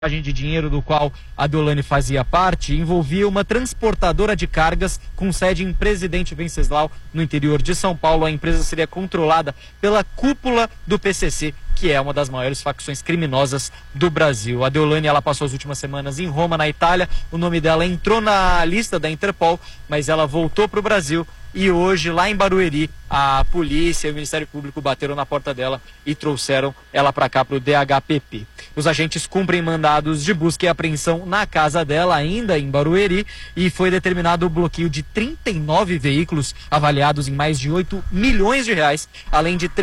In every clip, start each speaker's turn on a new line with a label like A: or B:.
A: lavagem de dinheiro do qual a Deolane fazia parte envolvia uma transportadora de cargas com sede em Presidente Venceslau, no interior de São Paulo. A empresa seria controlada pela cúpula do PCC, que é uma das maiores facções criminosas do Brasil. A Deolane, ela passou as últimas semanas em Roma, na Itália. O nome dela entrou na lista da Interpol, mas ela voltou para o Brasil. E hoje, lá em Barueri, a polícia e o Ministério Público bateram na porta dela e trouxeram ela para cá, para o DHPP. Os agentes cumprem mandados de busca e apreensão na casa dela, ainda em Barueri, e foi determinado o bloqueio de 39 veículos avaliados em mais de 8 milhões de reais, além de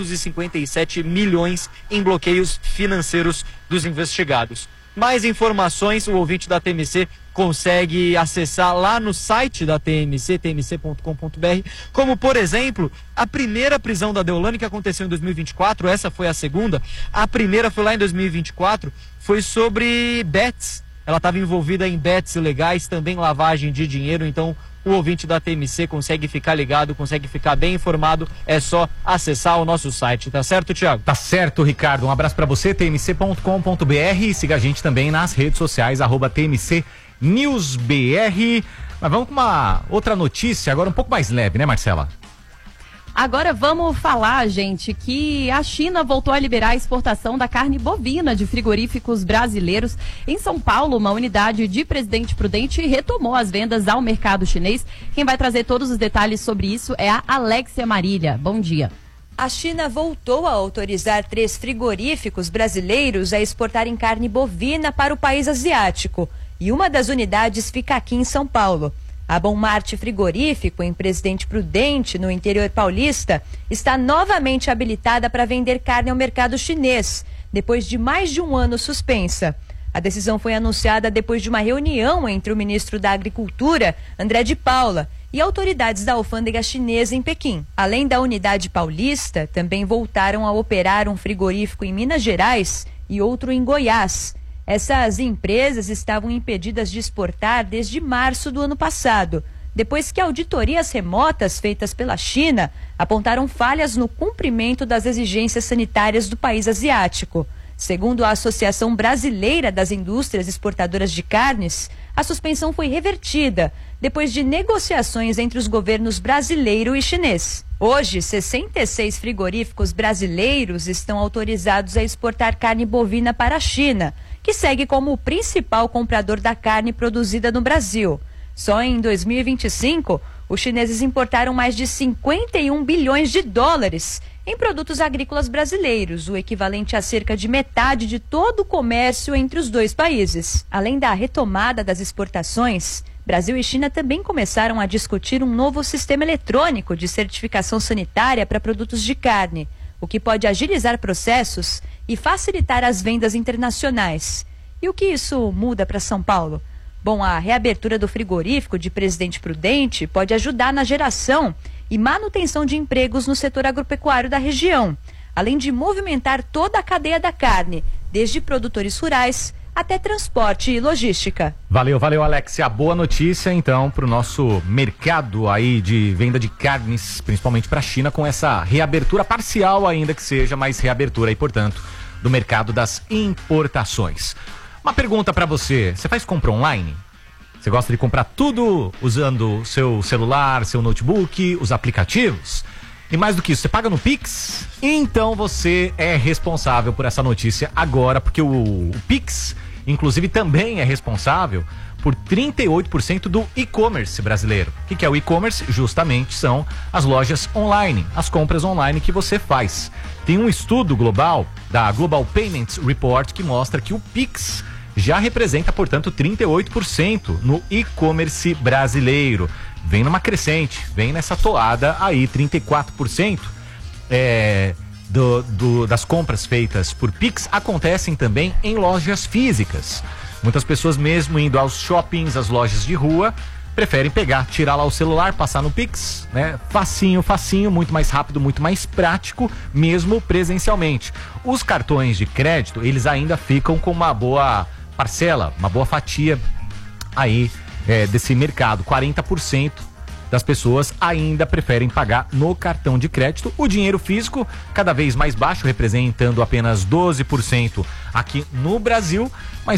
A: 357 milhões em bloqueios financeiros dos investigados. Mais informações, o ouvinte da TMC consegue acessar lá no site da TMC, tmc.com.br, como, por exemplo, a primeira prisão da Deolane, que aconteceu em 2024, essa foi a segunda. A primeira foi lá em 2024, foi sobre bets. Ela estava envolvida em bets ilegais, também lavagem de dinheiro. Então o ouvinte da TMC consegue ficar ligado, consegue ficar bem informado, é só acessar o nosso site, tá certo, Thiago?
B: Tá certo, Ricardo, um abraço pra você, tmc.com.br, e siga a gente também nas redes sociais, @TMC NewsBR. Mas vamos com uma outra notícia, agora um pouco mais leve, né, Marcela?
C: Agora vamos falar, gente, que a China voltou a liberar a exportação da carne bovina de frigoríficos brasileiros. Em São Paulo, uma unidade de Presidente Prudente retomou as vendas ao mercado chinês. Quem vai trazer todos os detalhes sobre isso é a Alexia Marília. Bom dia.
D: A China voltou a autorizar 3 frigoríficos brasileiros a exportarem carne bovina para o país asiático. E uma das unidades fica aqui em São Paulo. A Bom Marte Frigorífico, em Presidente Prudente, no interior paulista, está novamente habilitada para vender carne ao mercado chinês, depois de mais de um ano suspensa. A decisão foi anunciada depois de uma reunião entre o ministro da Agricultura, André de Paula, e autoridades da alfândega chinesa em Pequim. Além da unidade paulista, também voltaram a operar um frigorífico em Minas Gerais e outro em Goiás. Essas empresas estavam impedidas de exportar desde março do ano passado, depois que auditorias remotas feitas pela China apontaram falhas no cumprimento das exigências sanitárias do país asiático. Segundo a Associação Brasileira das Indústrias Exportadoras de Carnes, a suspensão foi revertida depois de negociações entre os governos brasileiro e chinês. Hoje, 66 frigoríficos brasileiros estão autorizados a exportar carne bovina para a China, que segue como o principal comprador da carne produzida no Brasil. Só em 2025, os chineses importaram mais de 51 bilhões de dólares em produtos agrícolas brasileiros, o equivalente a cerca de metade de todo o comércio entre os dois países. Além da retomada das exportações, Brasil e China também começaram a discutir um novo sistema eletrônico de certificação sanitária para produtos de carne, o que pode agilizar processos e facilitar as vendas internacionais. E o que isso muda para São Paulo? Bom, a reabertura do frigorífico de Presidente Prudente pode ajudar na geração e manutenção de empregos no setor agropecuário da região, além de movimentar toda a cadeia da carne, desde produtores rurais até transporte e logística.
B: Valeu, Alexia. Boa notícia, então, para o nosso mercado aí de venda de carnes, principalmente para a China, com essa reabertura parcial, ainda que seja, mas reabertura aí, portanto, do mercado das importações. Uma pergunta para você: você faz compra online? Você gosta de comprar tudo usando seu celular, seu notebook, os aplicativos? E mais do que isso, você paga no Pix? Então você é responsável por essa notícia agora, porque o Pix, inclusive, também é responsável por 38% do e-commerce brasileiro. O que é o e-commerce? Justamente são as lojas online, as compras online que você faz. Tem um estudo global da Global Payments Report que mostra que o Pix já representa, portanto, 38% no e-commerce brasileiro. Vem numa crescente, vem nessa toada aí, 34% das compras feitas por Pix acontecem também em lojas físicas. Muitas pessoas, mesmo indo aos shoppings, às lojas de rua, preferem tirar lá o celular, passar no Pix, né? Facinho, muito mais rápido, muito mais prático, mesmo presencialmente. Os cartões de crédito, eles ainda ficam com uma boa parcela, uma boa fatia aí desse mercado. 40% das pessoas ainda preferem pagar no cartão de crédito. O dinheiro físico cada vez mais baixo, representando apenas 12% aqui no Brasil.